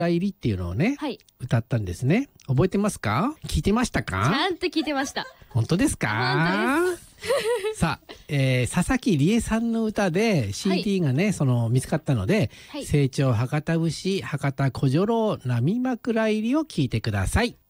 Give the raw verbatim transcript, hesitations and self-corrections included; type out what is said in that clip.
入りっていうのをね、 はい。 歌ったんですね。覚えてますか？聞いてましたちか？ ゃんと聞いてました。 本当ですか？ 本さあ、えー佐々木理恵さんの歌で シーディー がね、その見つかったので、 はい成長博多節博多小女郎波枕入りを聞いてください。